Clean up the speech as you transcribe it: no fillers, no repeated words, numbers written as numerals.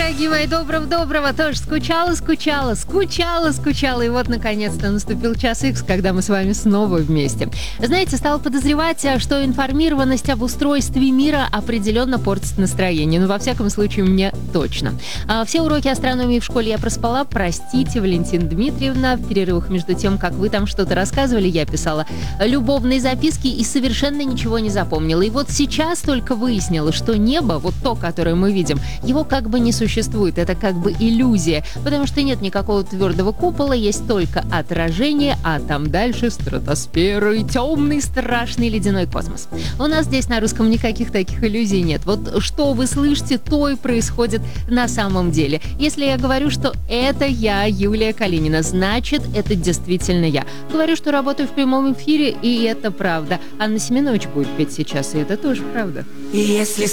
дорогие мои, доброго-доброго. Тоже скучала. И вот, наконец-то, наступил час Х, когда мы с вами снова вместе. Знаете, стала подозревать, что информированность об устройстве мира определенно портит настроение. Ну, во всяком случае, мне точно. Все уроки астрономии в школе я проспала. Простите, Валентина Дмитриевна. В перерывах между тем, как вы там что-то рассказывали, я писала любовные записки и совершенно ничего не запомнила. И вот сейчас только выяснила, что небо, вот то, которое мы видим, его как бы не существует, это как бы иллюзия, потому что нет никакого твердого купола, есть только отражение, а там дальше стратосфера и темный страшный ледяной космос. У нас здесь на русском никаких таких иллюзий нет. Вот что вы слышите, то и происходит на самом деле. Если я говорю, что это я, Юлия Калинина, значит, это действительно я. Говорю, что работаю в прямом эфире, и это правда. Анна Семенович будет петь сейчас, и это тоже правда. Если